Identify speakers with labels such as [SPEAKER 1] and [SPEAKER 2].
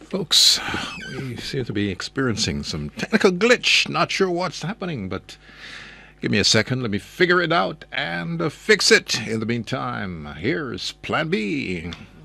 [SPEAKER 1] Folks, we seem to be experiencing some technical glitch. Not sure what's happening, but give me a second. Let me figure it out and fix it. In the meantime, here's Plan B.